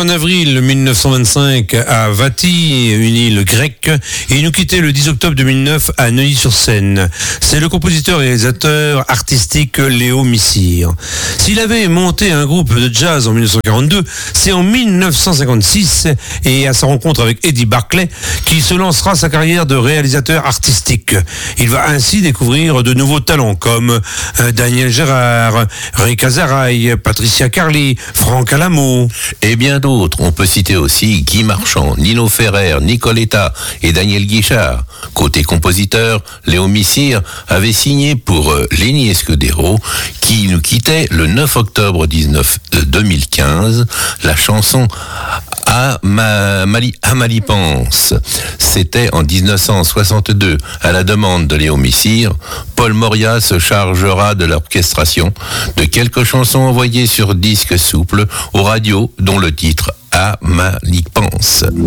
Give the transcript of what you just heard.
en avril 1925 à Vati, une île grecque, et il nous quittait le 10 octobre 2009 à Neuilly-sur-Seine. C'est le compositeur et réalisateur artistique Léo Missire. S'il avait monté un groupe de jazz en 1942, c'est en 1956 et à sa rencontre avec Eddie Barclay qu'il se lancera sa carrière de réalisateur artistique. Il va ainsi découvrir de nouveaux talents comme Daniel Gérard, Ray Cazaray, Patricia Carly, Franck Alamo. Et bien d'autres. On peut citer aussi Guy Marchand, Nino Ferrer, Nicoletta et Daniel Guichard. Côté compositeur, Léo Missire avait signé pour Lenny Escudero, qui nous quittait le 9 octobre 2015, la chanson Amalie pense. C'était en 1962. À la demande de Léo Missire, Paul Moria se chargera de l'orchestration de quelques chansons envoyées sur disque souple aux radios, dont le titre Amalie pense.